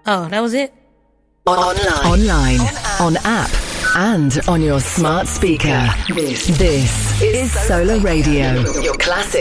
Oh, that was it? Online, on app, and on your smart speaker. This is Solar Radio, your classic